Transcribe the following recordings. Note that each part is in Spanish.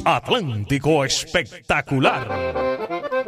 Atlántico Espectacular.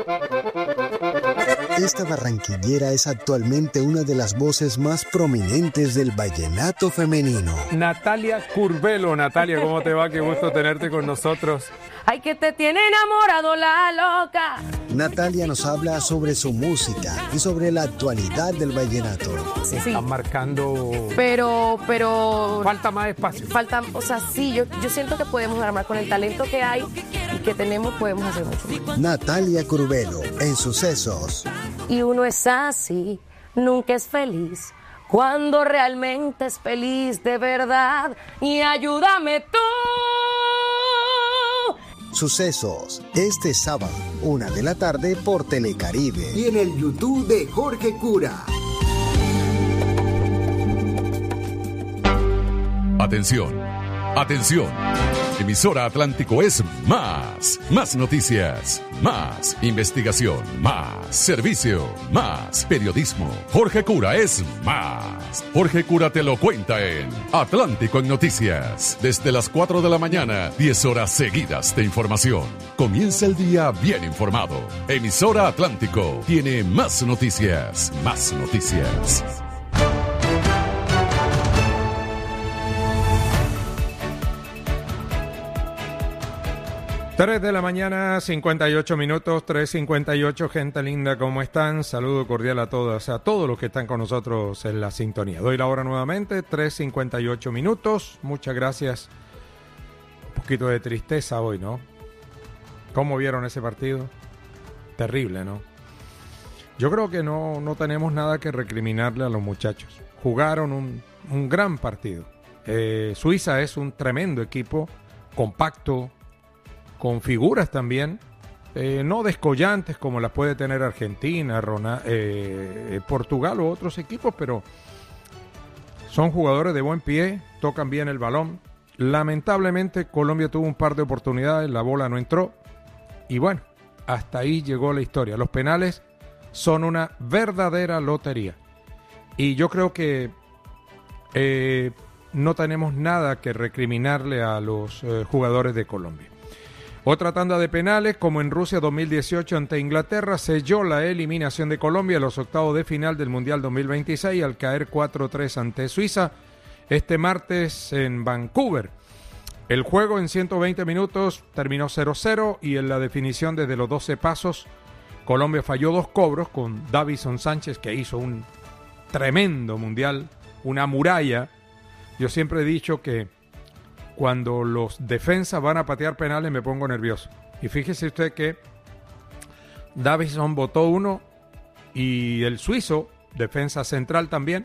Esta barranquillera es actualmente una de las voces más prominentes del vallenato femenino. Natalia Curbelo. Natalia, ¿cómo te va? Qué gusto tenerte con nosotros. Ay, que te tiene enamorado la loca. Natalia nos habla sobre su música y sobre la actualidad del vallenato. Sí. Están marcando... Pero... Falta más espacio. O sea, sí, yo siento que podemos armar con el talento que hay y que tenemos, podemos hacer mucho más. Natalia Curbelo, en Sucesos. Y uno es así, nunca es feliz, cuando realmente es feliz de verdad. Y ayúdame tú. Sucesos, este sábado, 1:00 p.m. por Telecaribe. Y en el YouTube de Jorge Cura. Atención, atención. Emisora Atlántico es más noticias, más investigación, más servicio, más periodismo. Jorge Cura es más. Jorge Cura te lo cuenta en Atlántico en Noticias. Desde las 4 de la mañana, 10 horas seguidas de información. Comienza el día bien informado. Emisora Atlántico tiene más noticias, más noticias. 3 de la mañana, 58 minutos, 3:58, gente linda, ¿cómo están? Saludo cordial a todas, a todos los que están con nosotros en la sintonía. Doy la hora nuevamente, 3:58 minutos, muchas gracias. Un poquito de tristeza hoy, ¿no? ¿Cómo vieron ese partido? Terrible, ¿no? Yo creo que no tenemos nada que recriminarle a los muchachos. Jugaron un gran partido. Suiza es un tremendo equipo, compacto, con figuras también, no descollantes como las puede tener Argentina, Portugal u otros equipos, pero son jugadores de buen pie, tocan bien el balón. Lamentablemente Colombia tuvo un par de oportunidades, la bola no entró y bueno, hasta ahí llegó la historia. Los penales son una verdadera lotería y yo creo que no tenemos nada que recriminarle a los jugadores de Colombia. Otra tanda de penales, como en Rusia 2018 ante Inglaterra, selló la eliminación de Colombia en los octavos de final del Mundial 2026 al caer 4-3 ante Suiza este martes en Vancouver. El juego en 120 minutos terminó 0-0 y en la definición desde los 12 pasos, Colombia falló 2 cobros con Davison Sánchez, que hizo un tremendo Mundial, una muralla. Yo siempre he dicho que cuando los defensas van a patear penales me pongo nervioso. Y fíjese usted que Davison botó uno y el suizo, defensa central también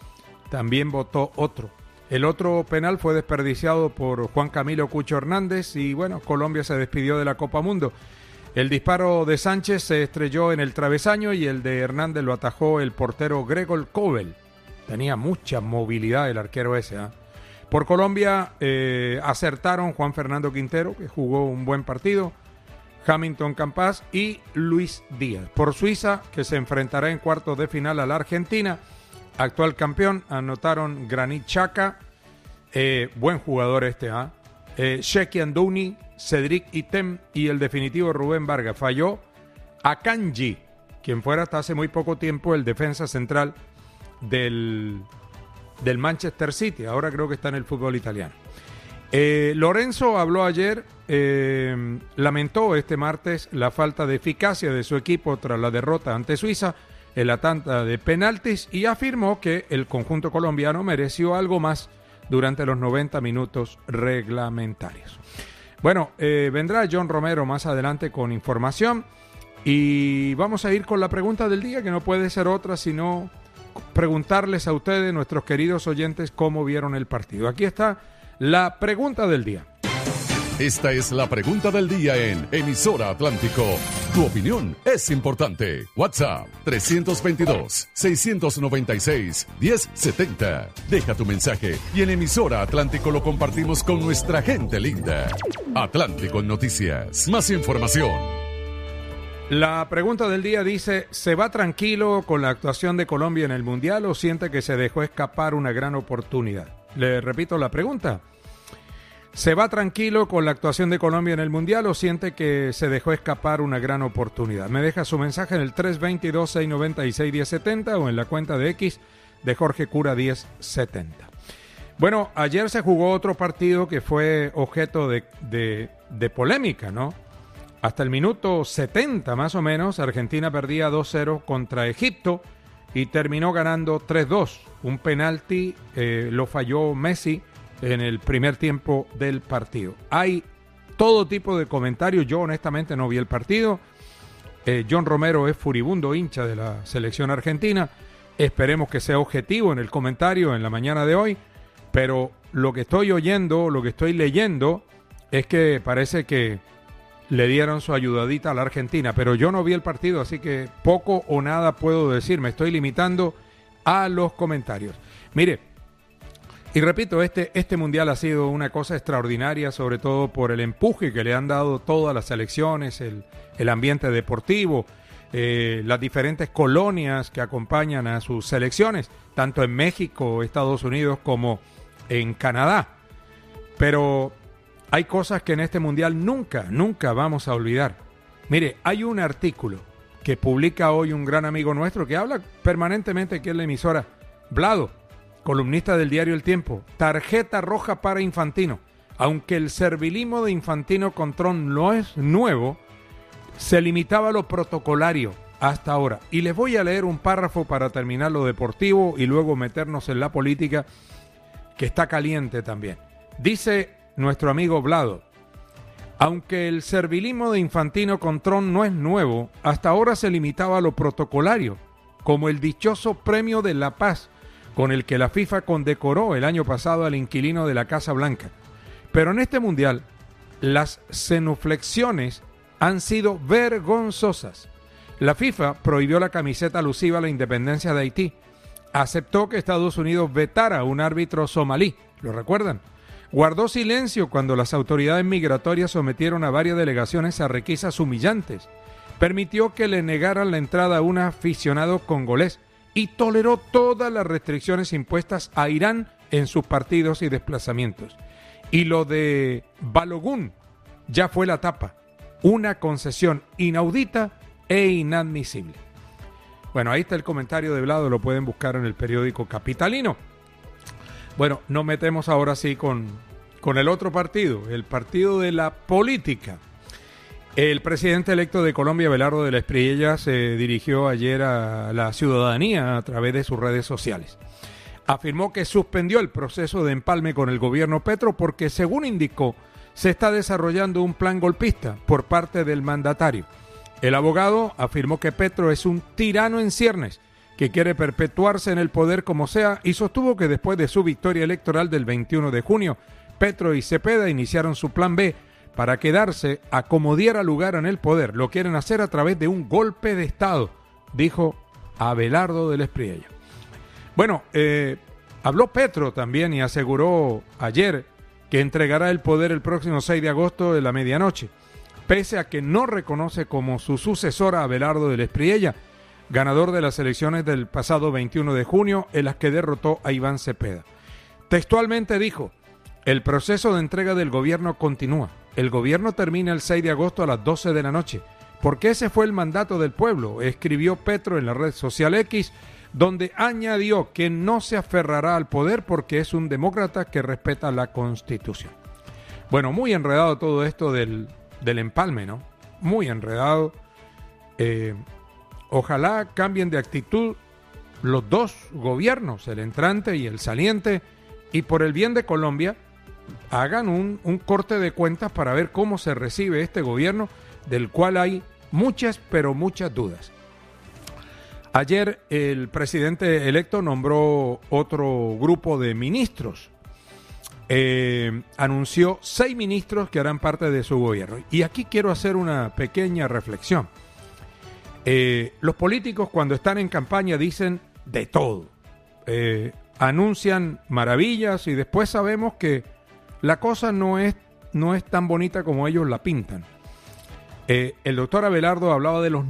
botó otro. El otro penal fue desperdiciado por Juan Camilo Cucho Hernández y bueno, Colombia se despidió de la Copa Mundo. El disparo de Sánchez se estrelló en el travesaño y el de Hernández lo atajó el portero Gregor Kobel. Tenía mucha movilidad el arquero ese, ¿eh? Por Colombia acertaron Juan Fernando Quintero, que jugó un buen partido, Hamilton Campas y Luis Díaz. Por Suiza, que se enfrentará en cuartos de final a la Argentina, actual campeón, anotaron Granit Xhaka, buen jugador Sheky Andouni, Cedric Item y el definitivo Rubén Vargas. Falló Akanji, quien fuera hasta hace muy poco tiempo el defensa central del Manchester City, ahora creo que está en el fútbol italiano. Lorenzo habló ayer, lamentó este martes la falta de eficacia de su equipo tras la derrota ante Suiza en la tanda de penaltis y afirmó que el conjunto colombiano mereció algo más durante los 90 minutos reglamentarios. Bueno, vendrá John Romero más adelante con información y vamos a ir con la pregunta del día, que no puede ser otra sino preguntarles a ustedes, nuestros queridos oyentes, cómo vieron el partido. Aquí está la pregunta del día. Esta es la pregunta del día en Emisora Atlántico. Tu opinión es importante. WhatsApp 322-696-1070. Deja tu mensaje y en Emisora Atlántico lo compartimos con nuestra gente linda. Atlántico Noticias. Más información. La pregunta del día dice: ¿se va tranquilo con la actuación de Colombia en el Mundial o siente que se dejó escapar una gran oportunidad? Le repito la pregunta. ¿Se va tranquilo con la actuación de Colombia en el Mundial o siente que se dejó escapar una gran oportunidad? Me deja su mensaje en el 322-696-1070 o en la cuenta de X de Jorge Cura 1070. Bueno, ayer se jugó otro partido que fue objeto de polémica, ¿no? Hasta el minuto 70 más o menos, Argentina perdía 2-0 contra Egipto y terminó ganando 3-2. Un penalti lo falló Messi en el primer tiempo del partido. Hay todo tipo de comentarios. Yo honestamente no vi el partido. John Romero es furibundo hincha de la selección argentina. Esperemos que sea objetivo en el comentario en la mañana de hoy. Pero lo que estoy oyendo, lo que estoy leyendo, es que parece que le dieron su ayudadita a la Argentina. Pero yo no vi el partido, así que poco o nada puedo decir. Me estoy limitando a los comentarios. Mire, y repito, este mundial ha sido una cosa extraordinaria, sobre todo por el empuje que le han dado todas las selecciones, el ambiente deportivo, las diferentes colonias que acompañan a sus selecciones, tanto en México, Estados Unidos, como en Canadá. Pero hay cosas que en este mundial nunca vamos a olvidar. Mire, hay un artículo que publica hoy un gran amigo nuestro que habla permanentemente aquí en la emisora, Vlado, columnista del diario El Tiempo. Tarjeta roja para Infantino. Aunque el servilismo de Infantino Contrón no es nuevo, se limitaba a lo protocolario hasta ahora. Y les voy a leer un párrafo para terminar lo deportivo y luego meternos en la política, que está caliente también. Dice nuestro amigo Vlado: aunque el servilismo de Infantino Contrón no es nuevo, hasta ahora se limitaba a lo protocolario, como el dichoso Premio de la Paz, con el que la FIFA condecoró el año pasado al inquilino de la Casa Blanca. Pero en este mundial, las genuflexiones han sido vergonzosas. La FIFA prohibió la camiseta alusiva a la independencia de Haití. Aceptó que Estados Unidos vetara a un árbitro somalí, ¿lo recuerdan? Guardó silencio cuando las autoridades migratorias sometieron a varias delegaciones a requisas humillantes. Permitió que le negaran la entrada a un aficionado congolés y toleró todas las restricciones impuestas a Irán en sus partidos y desplazamientos. Y lo de Balogun ya fue la tapa, una concesión inaudita e inadmisible. Bueno, ahí está el comentario de Vlado, lo pueden buscar en el periódico Capitalino. Bueno, nos metemos ahora sí con el otro partido, el partido de la política. El presidente electo de Colombia, Abelardo de la Espriella, se dirigió ayer a la ciudadanía a través de sus redes sociales. Afirmó que suspendió el proceso de empalme con el gobierno Petro porque, según indicó, se está desarrollando un plan golpista por parte del mandatario. El abogado afirmó que Petro es un tirano en ciernes que quiere perpetuarse en el poder como sea y sostuvo que después de su victoria electoral del 21 de junio, Petro y Cepeda iniciaron su plan B para quedarse a como diera lugar en el poder. Lo quieren hacer a través de un golpe de Estado, dijo Abelardo de la Espriella. Bueno, habló Petro también y aseguró ayer que entregará el poder el próximo 6 de agosto de la medianoche, pese a que no reconoce como su sucesora a Abelardo de la Espriella, ganador de las elecciones del pasado 21 de junio en las que derrotó a Iván Cepeda. Textualmente dijo: el proceso de entrega del gobierno continúa. El gobierno termina el 6 de agosto a las 12 de la noche, porque ese fue el mandato del pueblo, escribió Petro en la red social X, donde añadió que no se aferrará al poder porque es un demócrata que respeta la Constitución. Bueno, muy enredado todo esto del empalme, ¿no? Muy enredado. Ojalá cambien de actitud los dos gobiernos, el entrante y el saliente, y por el bien de Colombia hagan un corte de cuentas para ver cómo se recibe este gobierno, del cual hay muchas, pero muchas dudas. Ayer el presidente electo nombró otro grupo de ministros. Anunció 6 ministros que harán parte de su gobierno. Y aquí quiero hacer una pequeña reflexión. Los políticos cuando están en campaña dicen de todo. Anuncian maravillas y después sabemos que la cosa no es tan bonita como ellos la pintan. El doctor Abelardo hablaba de los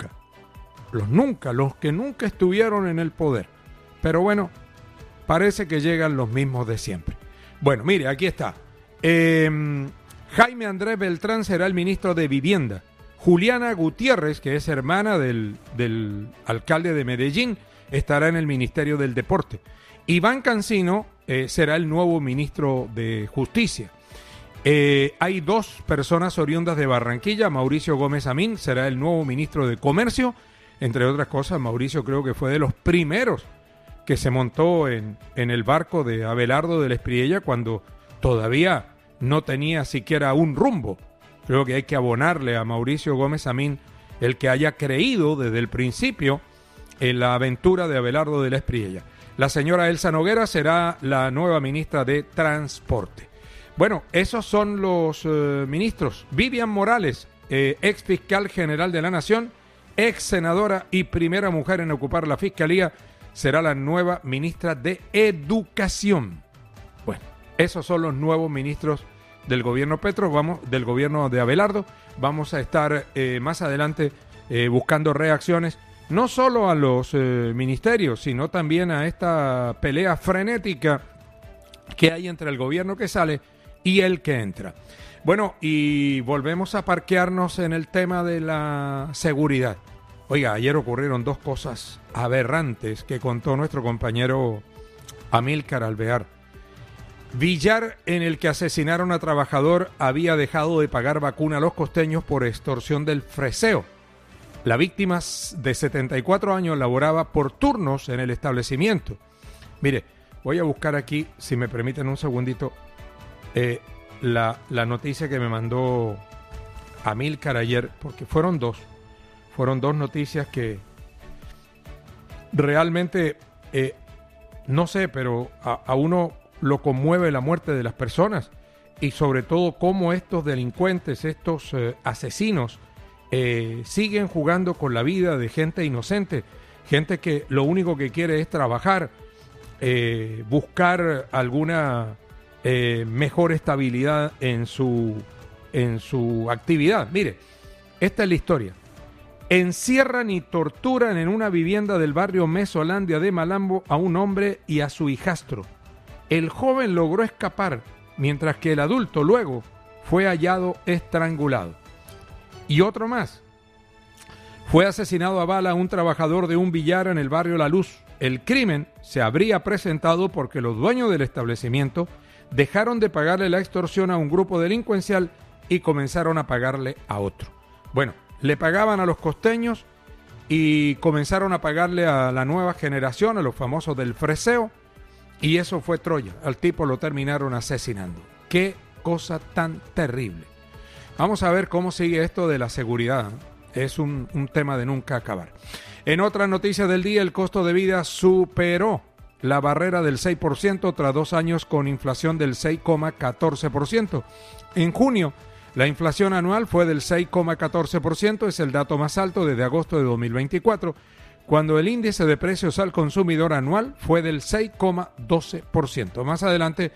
que nunca estuvieron en el poder. Pero bueno, parece que llegan los mismos de siempre. Bueno, mire, aquí está. Jaime Andrés Beltrán será el ministro de Vivienda. Juliana Gutiérrez, que es hermana del alcalde de Medellín, estará en el Ministerio del Deporte. Iván Cancino será el nuevo ministro de Justicia. Hay 2 personas oriundas de Barranquilla. Mauricio Gómez Amín será el nuevo ministro de Comercio. Entre otras cosas, Mauricio creo que fue de los primeros que se montó en el barco de Abelardo de la Espriella cuando todavía no tenía siquiera un rumbo. Creo que hay que abonarle a Mauricio Gómez Amín el que haya creído desde el principio en la aventura de Abelardo de la Espriella. La señora Elsa Noguera será la nueva ministra de Transporte. Bueno, esos son los ministros. Vivian Morales, ex fiscal general de la Nación, ex senadora y primera mujer en ocupar la fiscalía, será la nueva ministra de Educación. Bueno, esos son los nuevos ministros del gobierno Petro, del gobierno de Abelardo. Vamos a estar más adelante buscando reacciones, no solo a los ministerios, sino también a esta pelea frenética que hay entre el gobierno que sale y el que entra. Bueno, y volvemos a parquearnos en el tema de la seguridad. Oiga, ayer ocurrieron 2 cosas aberrantes que contó nuestro compañero Amílcar Alvear. Villar, en el que asesinaron a trabajador, había dejado de pagar vacuna a los costeños por extorsión del freseo. La víctima de 74 años laboraba por turnos en el establecimiento. Mire, voy a buscar aquí, si me permiten un segundito, la noticia que me mandó Amílcar ayer, porque fueron dos noticias que realmente, no sé, pero a uno lo conmueve la muerte de las personas y sobre todo cómo estos delincuentes, estos asesinos, siguen jugando con la vida de gente inocente, gente que lo único que quiere es trabajar, buscar alguna mejor estabilidad en su actividad. Mire, esta es la historia. Encierran y torturan en una vivienda del barrio Mesolandia de Malambo a un hombre y a su hijastro. El joven logró escapar, mientras que el adulto luego fue hallado estrangulado. Y otro más. Fue asesinado a bala un trabajador de un billar en el barrio La Luz. El crimen se habría presentado porque los dueños del establecimiento dejaron de pagarle la extorsión a un grupo delincuencial y comenzaron a pagarle a otro. Bueno, le pagaban a los costeños y comenzaron a pagarle a la nueva generación, a los famosos del freseo, y eso fue Troya. Al tipo lo terminaron asesinando. ¡Qué cosa tan terrible! Vamos a ver cómo sigue esto de la seguridad. Es un tema de nunca acabar. En otra noticia del día, el costo de vida superó la barrera del 6% tras 2 años con inflación del 6,14%. En junio, la inflación anual fue del 6,14%, es el dato más alto desde agosto de 2024, cuando el índice de precios al consumidor anual fue del 6,12%. Más adelante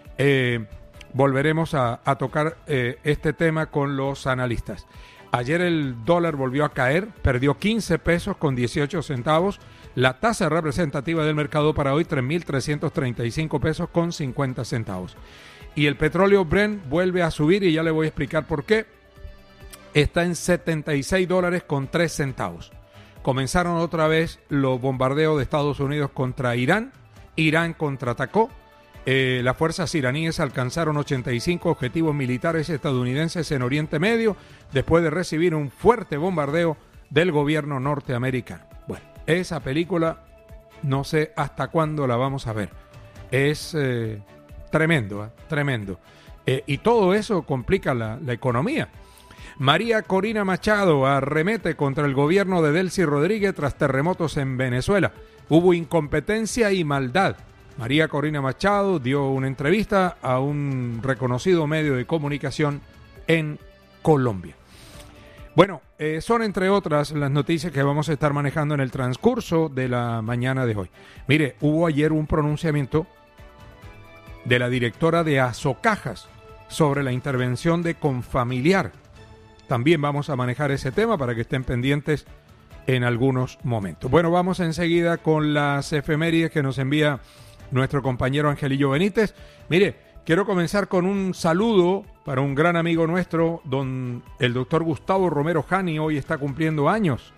volveremos a tocar este tema con los analistas. Ayer el dólar volvió a caer, perdió 15 pesos con 18 centavos. La tasa representativa del mercado para hoy, 3.335 pesos con 50 centavos. Y el petróleo Brent vuelve a subir y ya le voy a explicar por qué. Está en $76 con 3 centavos. Comenzaron otra vez los bombardeos de Estados Unidos contra Irán. Irán contraatacó. Las fuerzas iraníes alcanzaron 85 objetivos militares estadounidenses en Oriente Medio después de recibir un fuerte bombardeo del gobierno norteamericano. Bueno, esa película no sé hasta cuándo la vamos a ver. Es tremendo, tremendo. Y todo eso complica la economía. María Corina Machado arremete contra el gobierno de Delcy Rodríguez tras terremotos en Venezuela. Hubo incompetencia y maldad. María Corina Machado dio una entrevista a un reconocido medio de comunicación en Colombia. Bueno, son entre otras las noticias que vamos a estar manejando en el transcurso de la mañana de hoy. Mire, hubo ayer un pronunciamiento de la directora de Asocajas sobre la intervención de Confamiliar. También vamos a manejar ese tema para que estén pendientes en algunos momentos. Bueno, vamos enseguida con las efemérides que nos envía nuestro compañero Angelillo Benítez. Mire, quiero comenzar con un saludo para un gran amigo nuestro, el doctor Gustavo Romero Jani. Hoy está cumpliendo años.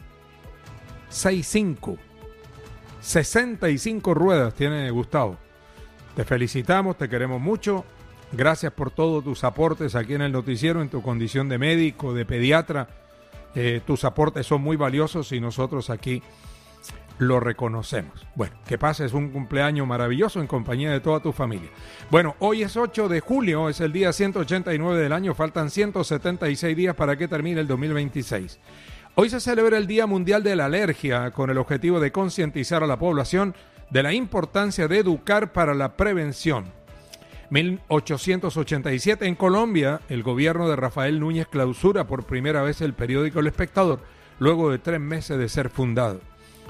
65 ruedas tiene Gustavo. Te felicitamos, te queremos mucho. Gracias por todos tus aportes aquí en el noticiero, en tu condición de médico, de pediatra. Tus aportes son muy valiosos y nosotros aquí lo reconocemos. Bueno, que pases un cumpleaños maravilloso en compañía de toda tu familia. Bueno, hoy es 8 de julio, es el día 189 del año, faltan 176 días para que termine el 2026. Hoy se celebra el Día Mundial de la Alergia con el objetivo de concientizar a la población de la importancia de educar para la prevención. 1887 en Colombia, el gobierno de Rafael Núñez clausura por primera vez el periódico El Espectador, luego de 3 meses de ser fundado.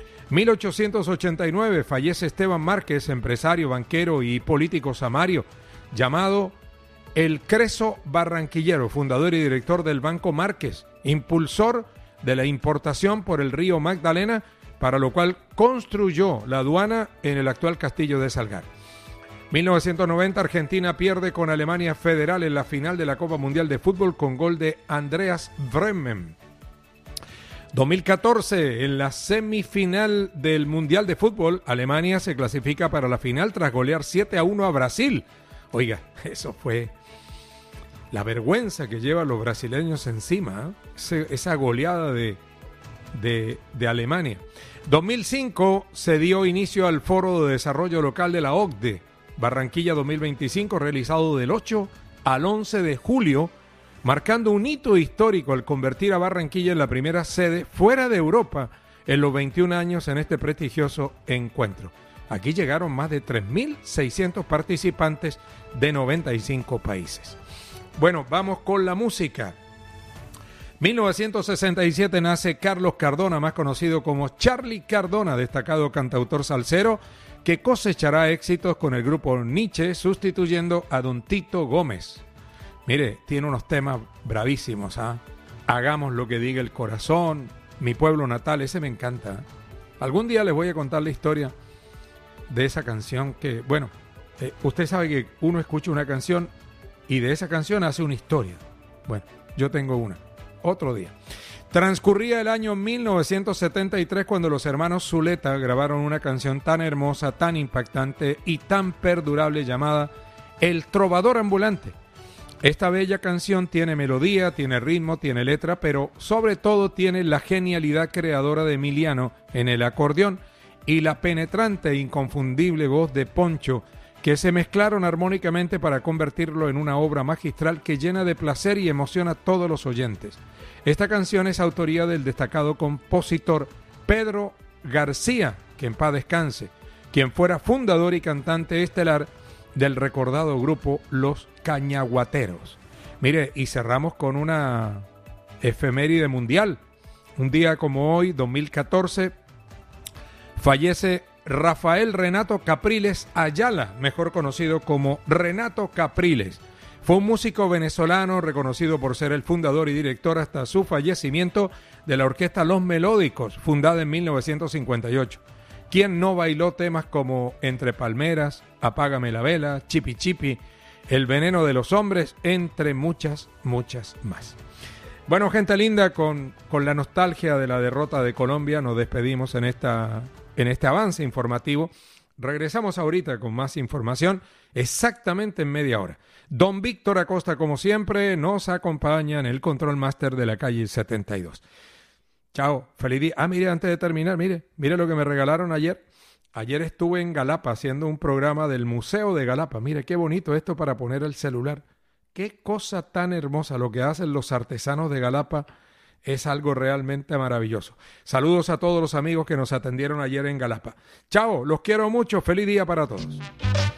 1889 fallece Esteban Márquez, empresario, banquero y político samario, llamado el Creso Barranquillero, fundador y director del Banco Márquez, impulsor de la importación por el río Magdalena, para lo cual construyó la aduana en el actual Castillo de Salgar. 1990, Argentina pierde con Alemania Federal en la final de la Copa Mundial de Fútbol con gol de Andreas Bremen. 2014, en la semifinal del Mundial de Fútbol, Alemania se clasifica para la final tras golear 7-1 a Brasil. Oiga, eso fue la vergüenza que llevan los brasileños encima, esa goleada de Alemania. 2005 se dio inicio al Foro de Desarrollo Local de la OCDE, Barranquilla 2025, realizado del 8 al 11 de julio, marcando un hito histórico al convertir a Barranquilla en la primera sede fuera de Europa en los 21 años en este prestigioso encuentro. Aquí llegaron más de 3.600 participantes de 95 países. Bueno, vamos con la música. 1967 nace Carlos Cardona, más conocido como Charly Cardona, destacado cantautor salsero, que cosechará éxitos con el grupo Nietzsche, sustituyendo a Don Tito Gómez. Mire, tiene unos temas bravísimos, ¿ah? Hagamos lo que diga el corazón, Mi pueblo natal, ese me encanta. Algún día les voy a contar la historia de esa canción que, bueno, usted sabe que uno escucha una canción y de esa canción hace una historia. Bueno, yo tengo una, otro día. Transcurría el año 1973 cuando los hermanos Zuleta grabaron una canción tan hermosa, tan impactante y tan perdurable llamada El Trovador Ambulante. Esta bella canción tiene melodía, tiene ritmo, tiene letra, pero sobre todo tiene la genialidad creadora de Emiliano en el acordeón y la penetrante e inconfundible voz de Poncho, que se mezclaron armónicamente para convertirlo en una obra magistral que llena de placer y emoción a todos los oyentes. Esta canción es autoría del destacado compositor Pedro García, que en paz descanse, quien fuera fundador y cantante estelar del recordado grupo Los Cañaguateros. Mire, y cerramos con una efeméride mundial. Un día como hoy, 2014, fallece Rafael Renato Capriles Ayala, mejor conocido como Renato Capriles. Fue un músico venezolano reconocido por ser el fundador y director hasta su fallecimiento de la orquesta Los Melódicos, fundada en 1958. ¿Quién no bailó temas como Entre Palmeras, Apágame la Vela, Chipi Chipi, El Veneno de los Hombres, entre muchas, muchas más? Bueno, gente linda, con la nostalgia de la derrota de Colombia, nos despedimos en este avance informativo. Regresamos ahorita con más información, exactamente en media hora. Don Víctor Acosta, como siempre, nos acompaña en el Control Master de la calle 72. Chao, feliz día. Mire, antes de terminar, mire lo que me regalaron ayer. Ayer estuve en Galapa haciendo un programa del Museo de Galapa. Mire, qué bonito esto para poner el celular. Qué cosa tan hermosa lo que hacen los artesanos de Galapa. Es algo realmente maravilloso. Saludos a todos los amigos que nos atendieron ayer en Galapa. Chao, los quiero mucho. Feliz día para todos.